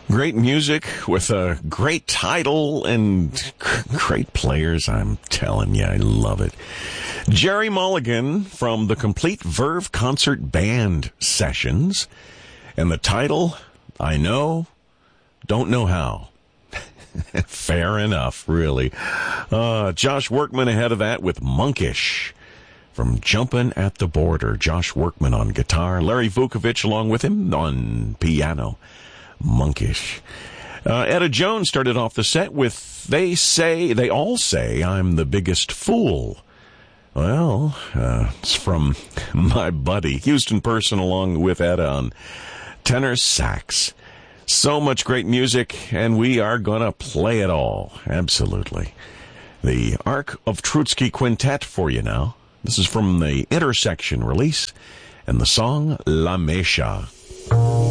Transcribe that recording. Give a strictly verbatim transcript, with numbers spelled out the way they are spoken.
Great music with a great title and great players. I'm telling you, I love it. Gerry Mulligan from the Complete Verve Concert Band Sessions. And the title, I Know, Don't Know How. Fair enough, really. Uh, Josh Workman ahead of that with Monkish from Jumpin' at the Border. Josh Workman on guitar, Larry Vukovich along with him on piano. Monkish. Uh, Etta Jones started off the set with They Say, They All Say I'm the Biggest Fool. Well, uh, it's from my buddy, Houston Person, along with Etta on tenor sax. So much great music, and we are going to play it all. Absolutely. The Ark of Trotsky Quintet for you now. This is from the Intersection release, and the song La Mecha.